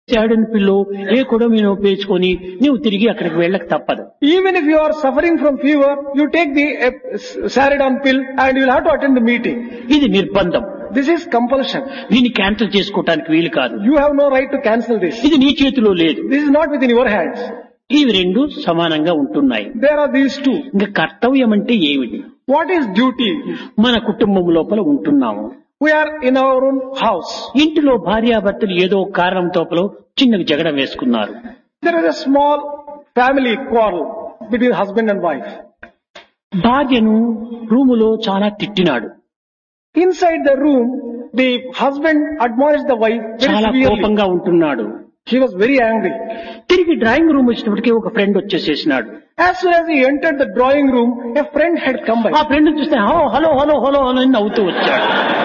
చాడని pillow ఏ కొడమినో పేర్చుకొని నీవు తిరిగి అక్కడికి వెళ్ళక తప్పదు. Even if you are suffering from fever, you take the Saridon pill and you will have to attend the meeting. ఇది నిర్బంధం. This is compulsion. దీన్ని క్యాన్సిల్ చేసుకోవటానికి వీలు కాదు. You have no right to cancel this. ఇది నీ చేతిలో లేదు. This is not within your hands. ఇవి రెండు సమానంగా ఉంటున్నాయి. There are these two. ఇంకా కర్తవ్యం అంటే ఏమిటి? What is duty? మన కుటుంబం లోపల ఉంటున్నాము. We are in our own house. ఇంటిలో భార్యాభర్తలు ఏదో కారణం తోపలో చిన్నగా జగడం వేసుకున్నారు. There is a small family quarrel between husband and wife. భార్యను రూములో చాలా తిట్టినాడు. Inside the room, the husband admonished the wife very చాలా severely. కోపంగా ఉంటున్నాడు. He was very angry. తిరిగి డ్రాయింగ్ రూమ్ వచ్చినప్పటికీ ఒక friend వచ్చేసేసినాడు. As soon as he entered the drawing room, a friend had come by. ఆ friend చూస్తే hello hello hello hello అని నవ్వుతూ వచ్చాడు.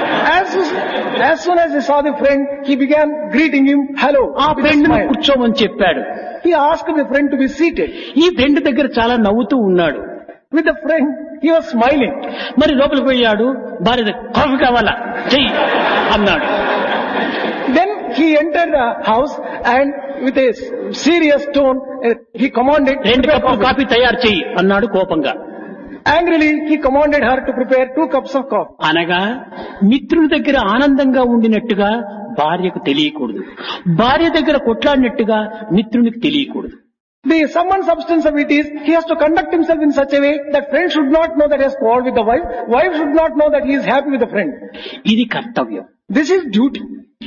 As soon as he saw the friend, he began greeting him, hello. ఆ with a friend smile. కూర్చోమని చెప్పాడు. He asked the friend to be seated. ఈ friend దగ్గర చాలా నవ్వుతూ ఉన్నాడు. With the friend, he was smiling. మరి లోపలికి పోయాడు. భార్య కాఫీ కావాలా చెయ్యి అన్నాడు. Then he entered the house and with a serious tone, he commanded, రెండు prepare కప్పులు coffee. కాఫీ తయారు చెయ్యి అన్నాడు కోపంగా. Angrily, he commanded her to prepare 2 cups of coffee. అనగా మిత్రుడి దగ్గర ఆనందంగా ఉండినట్టుగా భార్యకు తెలియకూడదు. భార్య దగ్గర కొట్లాడినట్టుగా మిత్రునికి తెలియకూడదు. The sum and substance of it is, he has to conduct himself in such a way that friend should not know that he has quarreled with the wife, wife should not know that he is happy with the friend. ఇది కర్తవ్యం. This is duty.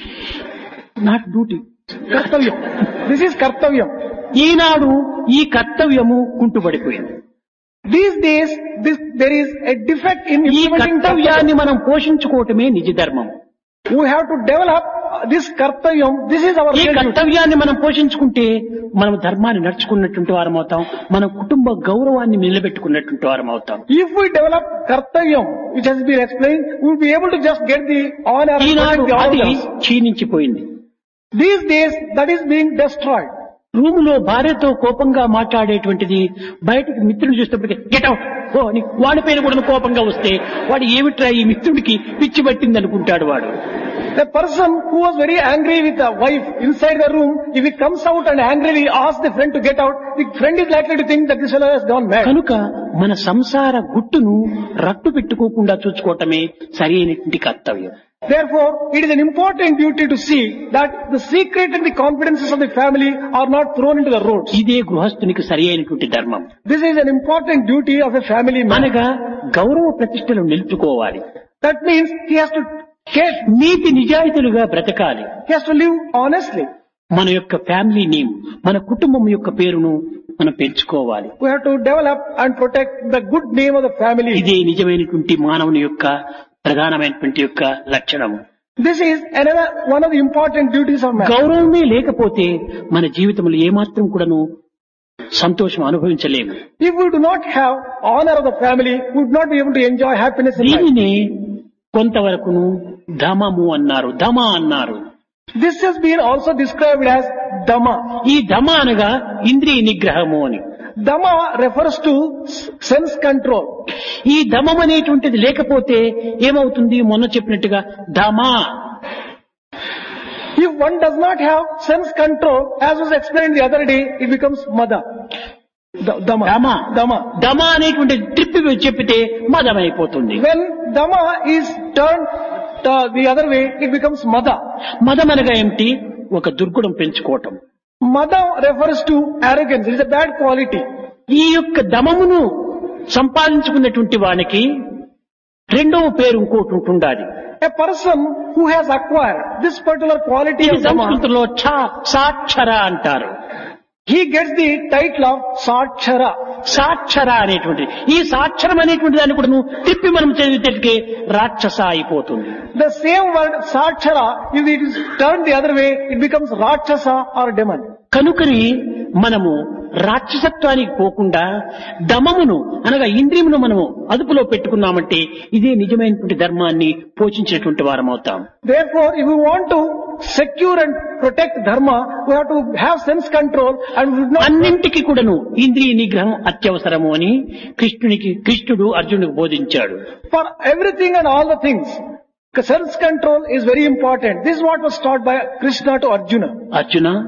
Not duty. Kartavyam. This is kartavyam. ఈనాడు ఈ కర్తవ్యము కుంటుపడిపోయింది. These days, there is a defect in ఈ implementing కర్తవ్యాన్ని మనం పోషించుకోవటమే నిజ ధర్మం. We have to develop this kartavyam. This is our ఈ real duty. కర్తవ్యాన్ని మనం పోషించుకుంటే మనం ధర్మాన్ని నడుచుకున్నటువంటి వారం అవుతాం. మన కుటుంబ గౌరవాన్ని నిలబెట్టుకున్నటువంటి వారం అవుతాం. If we develop kartavyam, which has been explained, we will be able to just get the honor and Eenadu protect the అది others. క్షీణించిపోయింది. These days, that is being destroyed. రూములో భార్యతో కోపంగా మాట్లాడేటువంటిది బయటికి మిత్రులు చూసేటప్పటికి గెట్ అవుట్ ఓ అని వాడి పైన కూడా కోపంగా వస్తే వాడు ఏమిట్రా ఈ మిత్రుడికి పిచ్చి పట్టింది అనుకుంటాడు వాడు. The person who was very angry with the wife inside the room, if he comes out and angrily asks the friend to get out, the friend is likely to think that this fellow has gone mad. కనుక మన సంసార గుట్టును రట్టు పెట్టుకోకుండా చూసుకోవటమే సరి అయినటువంటి కర్తవ్యం. Therefore, it is an important duty to see that the secret and the confidences of the family are not thrown into the roads. ఇదే గృహస్థునికి సరి అయినటువంటి ధర్మం. This is an important duty of a family man. అనగా గౌరవ ప్రతిష్టలు నిలుపుకోవాలి. That means he has to care, నీతి నిజాయితీలుగా బ్రతకాలి. he has to live honestly. మన యొక్క ఫ్యామిలీ నేమ్, మన కుటుంబం యొక్క పేరును మనం పెంచుకోవాలి. We have to develop and protect the good name of the family. ఇదే నిజమైనటువంటి మానవుని యొక్క ప్రధానమైనటువంటి యొక్క లక్షణము. This is another one of the important duties of man. గౌరవమే లేకపోతే మన జీవితంలో ఏమాత్రం కూడాను సంతోషం అనుభవించలేము. If we do not have honor of the family, we would not be able to enjoy happiness in life. దీనిని కొంతవరకును ధమము అన్నారు, ధమ అన్నారు. This has been also described as Dhamma. ఈ ధమ అనగా ఇంద్రియ నిగ్రహము అని. Dhamma refers to sense control. ఈ ధమం అనేటువంటిది లేకపోతే ఏమవుతుంది? మొన్న చెప్పినట్టుగా ధమా. If one does not have sense control, as was explained the other day, it becomes Mada. Dhamma. Dhamma. Dhamma. ధమ అనేటువంటి ట్రిప్ చెప్పితే మదమైపోతుంది. When Dhamma is turned the other way, it becomes Mada. మదం అనగా ఏమిటి? ఒక దుర్గుణం పెంచుకోవటం. Mada refers to arrogance. It is a bad quality. ఈ యొక్క దమమును సంపాదించుకున్నటువంటి వానికి రెండవ పేరు ఇంకోటి ఉంటుండాలి. A person who has acquired this particular quality ఇది of Dhamma, సంస్కృతంలో సాక్షర అంటారు. he gets the title of Satchara. సాక్షర అనేటువంటి ఈ సాక్షరం అనేటువంటి దాన్ని కూడా నువ్వు తిప్పి మనం చదివితే రాక్షస అయిపోతుంది. The same word Satchara, if it is turned the other way, it becomes Rakshasa or demon. కనుకని మనము రాక్షసత్వానికి పోకుండా దమమును అనగా ఇంద్రియమును మనము అదుపులో పెట్టుకున్నామంటే ఇదే నిజమైనటువంటి ధర్మాన్ని పోషించేటువంటి వారం అవుతాం. Therefore, if we want to secure and protect dharma, we have to have sense control and we should not. అన్నింటికి కూడాను ఇంద్రియ నిగ్రహం అత్యవసరము అని కృష్ణుడు అర్జునుడికి బోధించాడు. For everything and all the things, sense control is very important. This is what was taught by Krishna to Arjuna. Arjuna